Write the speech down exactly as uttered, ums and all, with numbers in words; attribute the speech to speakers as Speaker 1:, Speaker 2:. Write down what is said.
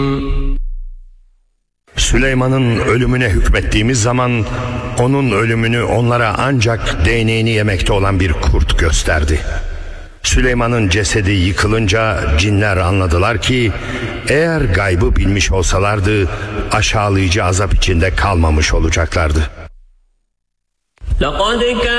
Speaker 1: Süleyman'ın ölümüne hükmettiğimiz zaman onun ölümünü onlara ancak değneğini yemekte olan bir kurt gösterdi. Süleyman'ın cesedi yıkılınca cinler anladılar ki eğer gaybı bilmiş olsalardı aşağılayıcı azap içinde kalmamış olacaklardı.